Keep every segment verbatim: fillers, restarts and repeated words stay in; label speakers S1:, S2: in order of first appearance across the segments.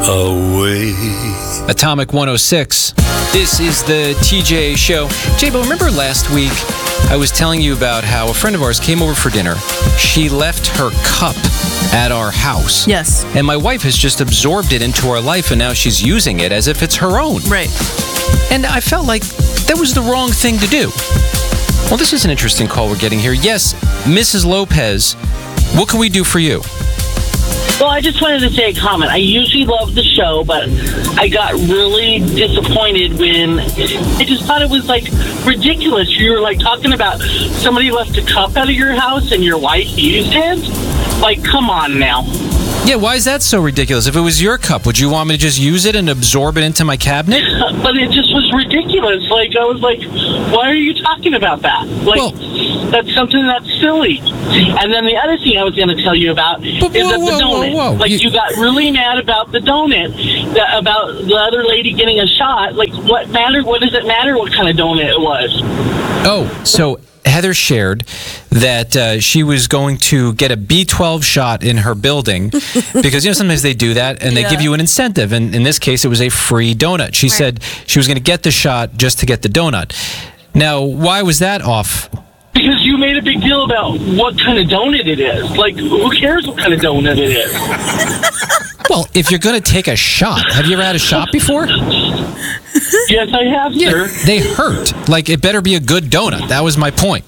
S1: away.
S2: Atomic one oh six. This is the T J Show. J-Bo, remember last week I was telling you about how a friend of ours came over for dinner. She left her cup at our house.
S3: Yes.
S2: And my wife has just absorbed it into her life, and now she's using it as if it's her own.
S3: Right.
S2: And I felt like that was the wrong thing to do. Well, this is an interesting call we're getting here. Yes, Missus Lopez, what can we do for you?
S4: Well, I just wanted to say a comment. I usually love the show, but I got really disappointed when I just thought it was, like, ridiculous. You were, like, talking about somebody left a cup out of your house and your wife used it. Like, come on now.
S2: Yeah, why is that so ridiculous? If it was your cup, would you want me to just use it and absorb it into my cabinet?
S4: But it just was ridiculous. Like, I was like, why are you talking about that? Like,
S2: well,
S4: that's something that's silly. And then the other thing I was going to tell you about
S2: but,
S4: is
S2: whoa,
S4: that the
S2: whoa,
S4: donut.
S2: Whoa, whoa.
S4: Like,
S2: you,
S4: you got really mad about the donut, that, about the other lady getting a shot. Like, what matter? What does it matter what kind of donut it was?
S2: Oh, so Heather shared that uh, she was going to get a B twelve shot in her building because, you know, sometimes they do that and they
S3: Yeah.
S2: give you an incentive. And in this case, it was a free donut. She
S3: Right.
S2: said she was going to get the shot just to get the donut. Now, why was that off?
S4: Because you made a big deal about what kind of donut it is. Like, who cares what kind of donut it is?
S2: Well, if you're going to take a shot, have you ever had a shot before?
S4: Yes, I have,
S2: Yeah,
S4: sir.
S2: they hurt. Like, it better be a good donut. That was my point.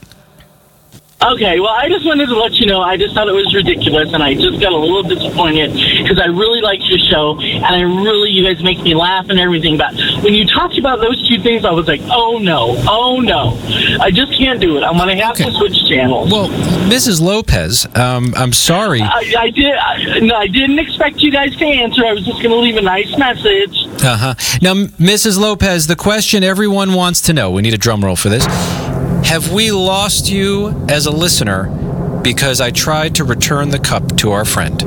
S4: Okay, well, I just wanted to let you know, I just thought it was ridiculous, and I just got a little disappointed, because I really liked your show, and I really, you guys make me laugh and everything, but when you talked about those two things, I was like, oh no, oh no, I just can't do it. I'm going to have
S2: Okay.
S4: to switch channels.
S2: Well, Missus Lopez, um, I'm sorry.
S4: I, I did. I, no, I didn't expect you guys to answer. I was just going to leave a nice message.
S2: Uh-huh. Now, Missus Lopez, the question everyone wants to know, we need a drum roll for this. Have we lost you as a listener because I tried to return the cup to our friend?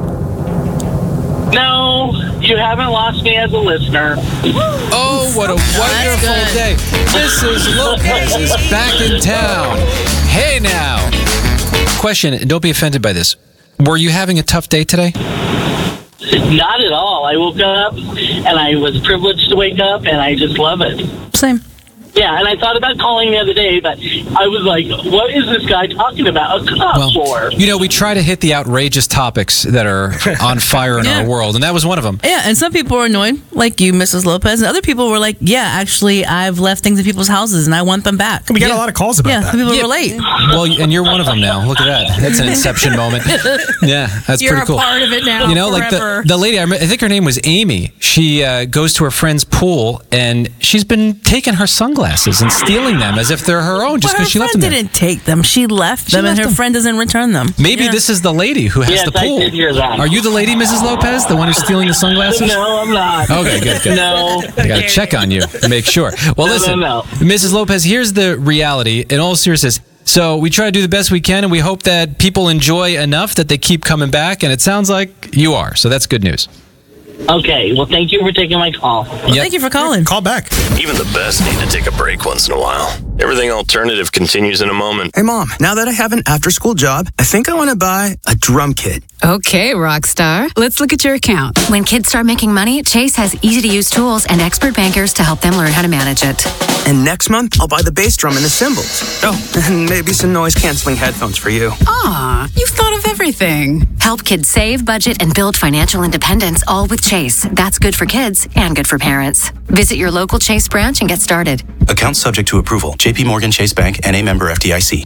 S4: No, you haven't lost me as a listener.
S2: Oh, what a wonderful
S3: good.
S2: day. Missus Lopez is back in town. Hey now. Question, and don't be offended by this. Were you having a tough day today?
S4: Not at all. I woke up, and I was privileged to wake up, and I just love it.
S3: Same.
S4: Yeah, and I thought about calling the other day, but I was like, what is this guy talking about? A cup
S2: Well,
S4: for?
S2: you know, we try to hit the outrageous topics that are on fire in
S3: Yeah.
S2: our world, and that was one of them.
S3: Yeah, and some people were annoyed, like you, Missus Lopez, and other people were like, yeah, actually, I've left things in people's houses, and I want them back.
S5: We got
S2: Yeah.
S5: a lot of calls about
S3: Yeah,
S5: that.
S3: some people
S2: Yeah.
S3: relate.
S2: Well, and you're one of them now. Look at that. That's an inception moment. Yeah, that's
S3: You're
S2: pretty
S3: a
S2: cool.
S3: part of it now.
S2: You know, like
S3: forever.
S2: the, the lady, I, rem- I think her name was Amy. She uh, goes to her friend's pool, and she's been taking her sunglasses and stealing them as if they're her own just
S3: Well, her
S2: because she left them
S3: friend
S2: there.
S3: didn't take them. She left
S2: She
S3: them,
S2: left
S3: and her
S2: them.
S3: friend doesn't return them.
S2: Maybe
S3: Yeah.
S2: this is the lady who has
S4: Yes,
S2: the
S4: I
S2: pool.
S4: did hear that.
S2: Are you the lady, Missus Lopez, the one who's stealing the sunglasses?
S4: No, I'm not.
S2: Okay, good, good.
S4: No.
S2: I got to check on you to make sure. Well,
S4: No,
S2: listen,
S4: no,
S2: Missus Lopez, here's the reality in all seriousness. So we try to do the best we can, and we hope that people enjoy enough that they keep coming back, and it sounds like you are. So that's good news.
S4: Okay, well, thank you for taking my call.
S3: Well,
S2: Yep.
S3: thank you for calling.
S5: Call back.
S1: Even the best need to take a break once in a while. Everything alternative continues in a moment.
S6: Hey, Mom, now that I have an after-school job, I think I want to buy a drum kit.
S7: Okay, Rockstar. Let's look at your account.
S8: When kids start making money, Chase has easy-to-use tools and expert bankers to help them learn how to manage it.
S6: And next month, I'll buy the bass drum and the cymbals. Oh, and maybe some noise-canceling headphones for you.
S7: Aw, you've thought of everything.
S8: Help kids save, budget, and build financial independence, all with Chase. That's good for kids and good for parents. Visit your local Chase branch and get started.
S9: Account subject to approval. J P Morgan Chase Bank, N A member F D I C.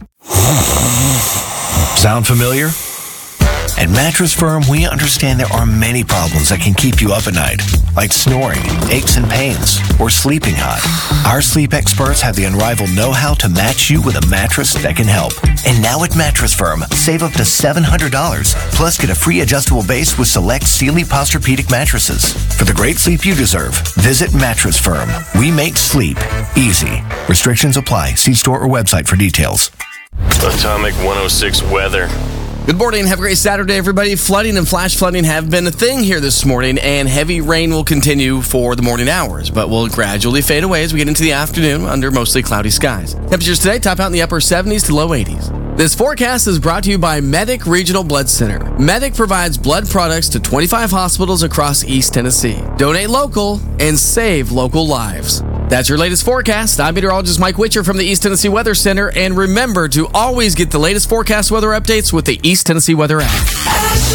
S10: Sound familiar? At Mattress Firm, we understand there are many problems that can keep you up at night, like snoring, aches and pains, or sleeping hot. Our sleep experts have the unrivaled know-how to match you with a mattress that can help. And now at Mattress Firm, save up to seven hundred dollars, plus get a free adjustable base with select Sealy Posturepedic mattresses. For the great sleep you deserve, visit Mattress Firm. We make sleep easy. Restrictions apply. See store or website for details.
S1: Atomic one oh six weather.
S11: Good morning. Have a great Saturday, everybody. Flooding and flash flooding have been a thing here this morning, and heavy rain will continue for the morning hours, but will gradually fade away as we get into the afternoon under mostly cloudy skies. Temperatures today top out in the upper seventies to low eighties. This forecast is brought to you by Medic Regional Blood Center. Medic provides blood products to twenty-five hospitals across East Tennessee. Donate local and save local lives. That's your latest forecast. I'm meteorologist Mike Witcher from the East Tennessee Weather Center. And remember to always get the latest forecast weather updates with the East Tennessee Weather app.